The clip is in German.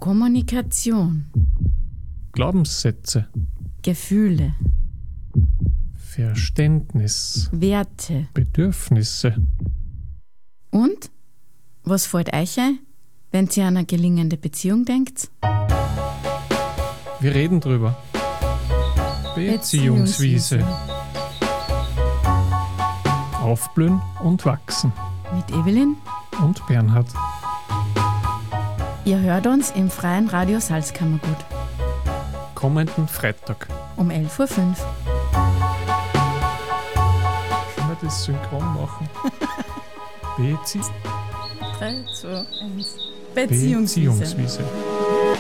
Kommunikation. Glaubenssätze. Gefühle. Verständnis. Werte. Bedürfnisse. Und? Was fällt euch ein, wenn ihr an eine gelingende Beziehung denkt? Wir reden drüber. Beziehungswiese. Aufblühen und wachsen. Mit Evelyn. Und Bernhard. Ihr hört uns im Freien Radio Salzkammergut. Kommenden Freitag. Um 11.05 Uhr. Können wir das synchron machen? 3, 2, 1. Beziehungswiese.